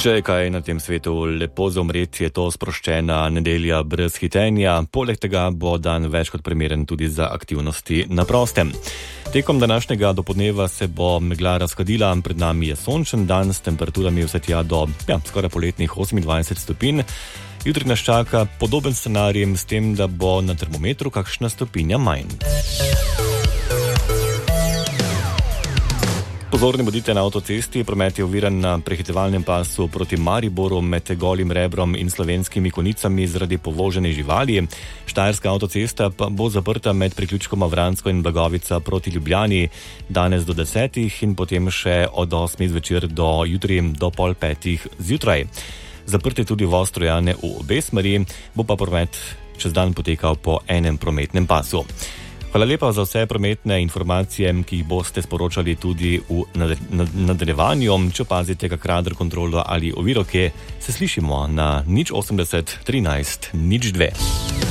Če je kaj na tem svetu lepo za umreti, je to sproščena nedelja brez hitenja. Poleg tega bo dan več kot primeren tudi za aktivnosti na prostem. Tekom današnjega dopoldneva se bo megla razkadila, pred nami je sončen dan s temperaturami vse tja do skoraj poletnih 28 stopinj. Jutri nas čaka podoben scenarij s tem, da bo na termometru kakšna stopinja manj. Pozorni bodite na avtocesti, promet je oviran na prehitevalnem pasu proti Mariboru med Golim Rebrom in Slovenskimi Konicami zaradi povožene živali. Štajerska avtocesta pa bo zaprta med priključkoma Vransko in Blagovica proti Ljubljani danes do 10 in potem še od 8 zvečer do jutri do 4:30 zjutraj. Zaprt je tudi voz Trojane v obe smeri, bo pa promet čez dan potekal po enem prometnem pasu. Hvala lepa za vse prometne informacije, ki jih boste sporočali tudi v nadaljevanju. Če opazite kak radar kontrolo ali oviro, kje se slišimo na 080 13 02.